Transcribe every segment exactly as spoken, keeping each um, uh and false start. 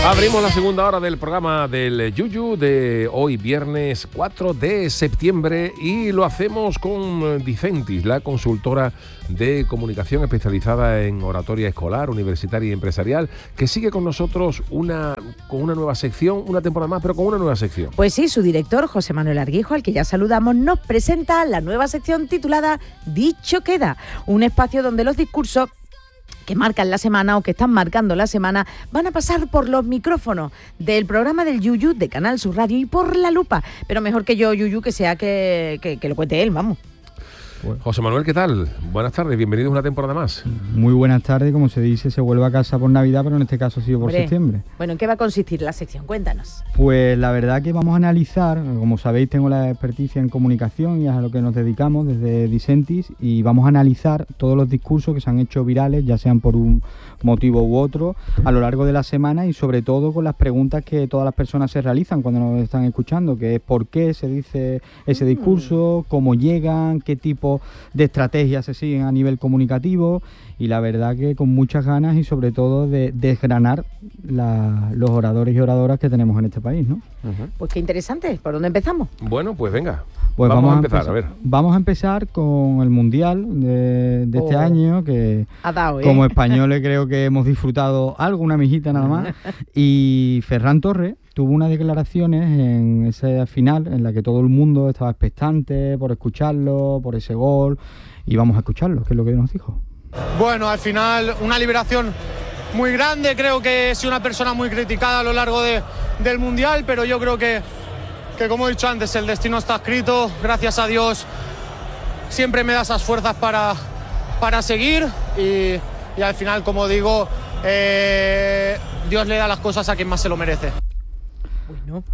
Abrimos la segunda hora del programa del Yuyu de hoy, viernes cuatro de septiembre, y lo hacemos con Dicentis, la consultora de comunicación especializada en oratoria escolar, universitaria y empresarial, que sigue con nosotros una, con una nueva sección, una temporada más, pero con una nueva sección. Pues sí, su director, José Manuel Arguijo, al que ya saludamos, nos presenta la nueva sección titulada Dicho Queda, un espacio donde los discursos que marcan la semana o que están marcando la semana van a pasar por los micrófonos del programa del Yuyu de Canal Sur Radio y por la lupa. Pero mejor que yo, Yuyu, que sea que, que, que lo cuente él, vamos. José Manuel, ¿qué tal? Buenas tardes, bienvenidos a una temporada más. Muy buenas tardes, como se dice, se vuelve a casa por Navidad, pero en este caso ha sido por Hombre, septiembre. Bueno, ¿en qué va a consistir la sección? Cuéntanos. Pues la verdad que vamos a analizar, como sabéis tengo la experticia en comunicación y es a lo que nos dedicamos desde Dicentis, y vamos a analizar todos los discursos que se han hecho virales, ya sean por un motivo u otro, a lo largo de la semana, y sobre todo con las preguntas que todas las personas se realizan cuando nos están escuchando, que es por qué se dice ese discurso, cómo llegan, qué tipo de estrategias se siguen a nivel comunicativo, y la verdad que con muchas ganas y sobre todo de desgranar la, los oradores y oradoras que tenemos en este país, ¿no? Uh-huh. Pues qué interesante. ¿Por dónde empezamos? Bueno, pues venga. Pues vamos, vamos a empezar, empezar, a ver. Vamos a empezar con el Mundial de, de este Oh. año, que Ha dado, ¿eh? como españoles creo que hemos disfrutado algo, una mijita nada más. Y Ferran Torres tuvo unas declaraciones en esa final en la que todo el mundo estaba expectante por escucharlo, por ese gol, y vamos a escucharlo, que es lo que nos dijo. Bueno, al final una liberación muy grande, creo que he sido una persona muy criticada a lo largo de, del Mundial, pero yo creo que, que como he dicho antes, el destino está escrito, gracias a Dios siempre me da esas fuerzas para, para seguir, y, y al final, como digo, eh, Dios le da las cosas a quien más se lo merece. Bueno.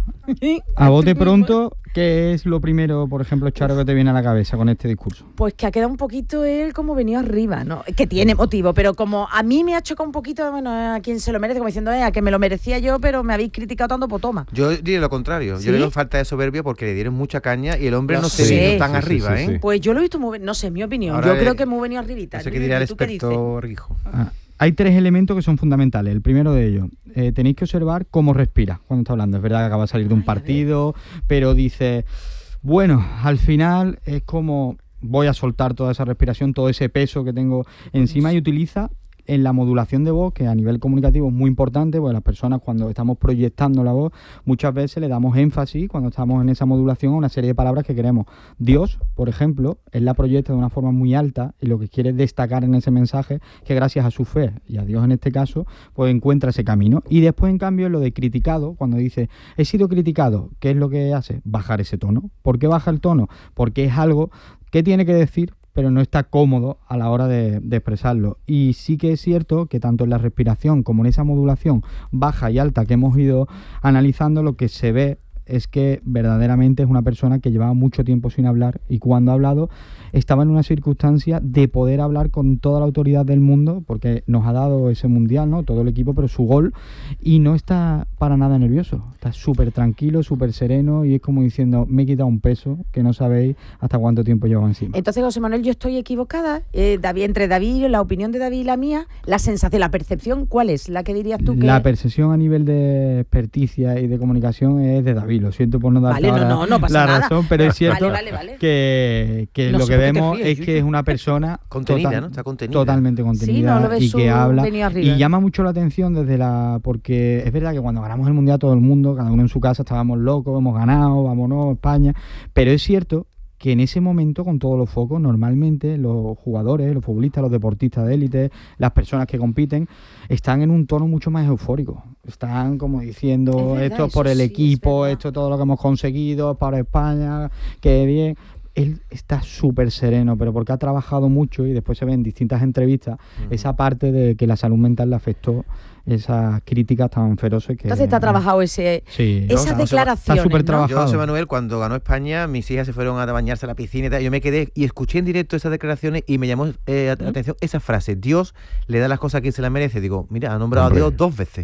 A bote pronto, ¿qué es lo primero, por ejemplo, Charo, que te viene a la cabeza con este discurso? Pues que ha quedado un poquito él como venido arriba, ¿no? Que tiene motivo, pero como a mí me ha chocado un poquito, bueno, a quien se lo merece, como diciendo, eh, a que me lo merecía yo, pero me habéis criticado tanto, pues toma. Yo diría lo contrario. ¿Sí? Yo le doy falta de soberbia porque le dieron mucha caña y el hombre Lo no se sé. vino tan Sí, sí, arriba, sí, sí. ¿eh? Pues yo lo he visto muy, no sé, mi opinión, Ahora yo es- creo que muy venido arribita. No sé qué dirá el ¿Tú qué dices? experto Rijo. Ah, hay tres elementos que son fundamentales. El primero de ellos, eh, tenéis que observar cómo respira cuando está hablando. Es verdad que acaba de salir de un Ay, a ver. partido, pero dice, bueno, al final es como voy a soltar toda esa respiración, todo ese peso que tengo encima, y utiliza en la modulación de voz, que a nivel comunicativo es muy importante, porque las personas cuando estamos proyectando la voz, muchas veces le damos énfasis cuando estamos en esa modulación a una serie de palabras que queremos. Dios, por ejemplo, él la proyecta de una forma muy alta, y lo que quiere destacar en ese mensaje es que gracias a su fe, y a Dios en este caso, pues encuentra ese camino. Y después, en cambio, lo de criticado, cuando dice, he sido criticado, ¿qué es lo que hace? Bajar ese tono. ¿Por qué baja el tono? Porque es algo que tiene que decir, pero no está cómodo a la hora de, de expresarlo. Y sí que es cierto que tanto en la respiración como en esa modulación baja y alta que hemos ido analizando, lo que se ve es que verdaderamente es una persona que llevaba mucho tiempo sin hablar, y cuando ha hablado estaba en una circunstancia de poder hablar con toda la autoridad del mundo, porque nos ha dado ese mundial, ¿no? Todo el equipo, pero su gol, y no está para nada nervioso, está súper tranquilo, súper sereno, y es como diciendo, me he quitado un peso que no sabéis hasta cuánto tiempo llevo encima. Entonces, José Manuel, yo estoy equivocada. Eh, David, entre David, la opinión de David y la mía, la sensación, la percepción, ¿cuál es? La que dirías tú que... La percepción a nivel de experticia y de comunicación es de David. Lo siento por no darte Vale, no, ahora no, no pasa la nada. razón, pero es cierto Vale, vale, vale. que, que No lo sé que por qué te vemos ríes, es Yuyu. que es una persona Contenida, total- ¿no? Está contenida. totalmente contenida, Sí, no lo ves y que su habla venido arriba. y llama mucho la atención desde la porque es verdad que cuando ganamos el mundial todo el mundo, cada uno en su casa, estábamos locos, hemos ganado, vámonos España, pero es cierto que en ese momento, con todos los focos, normalmente los jugadores, los futbolistas, los deportistas de élite, las personas que compiten, están en un tono mucho más eufórico. Están como diciendo, Es verdad, esto es por eso el sí, es equipo, verdad. esto es todo lo que hemos conseguido, para España, qué bien. Él está súper sereno, pero porque ha trabajado mucho, y después se ve en distintas entrevistas Ujú. esa parte de que la salud mental le afectó, esas críticas tan feroces que... Entonces te ha trabajado ese, Sí. esas No, no, declaraciones, está súper ¿no? trabajado. Yo, José Manuel, cuando ganó España, mis hijas se fueron a bañarse a la piscina y tal. Yo me quedé y escuché en directo esas declaraciones y me llamó eh, la atención esa frase. Dios le da las cosas a quien se las merece. Didigo, mira, ha nombrado Hombre. a Dios dos veces.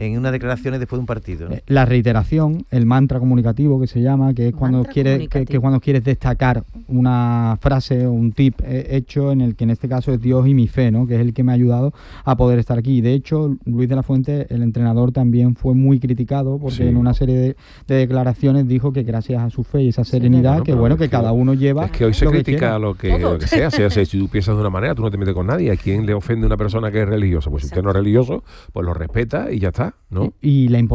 en unas declaraciones después de un partido, ¿no? La reiteración, el mantra comunicativo que se llama, que es cuando Mantra quieres que, que cuando quieres destacar una frase o un tip eh, hecho en el que en este caso es Dios y mi fe, ¿no? Que es el que me ha ayudado a poder estar aquí. De hecho, Luis de la Fuente, el entrenador, también fue muy criticado porque Sí. en una serie de, de declaraciones dijo que gracias a su fe y esa serenidad, bueno, que pero bueno, es que, que- cada uno lleva Es que hoy se lo que critica quiera. lo que, lo que sea. Si, si, si tú piensas de una manera, tú no te metes con nadie. ¿A quién le ofende una persona que es religiosa? Pues si usted no es religioso, pues lo respeta y ya está, ¿no? Y la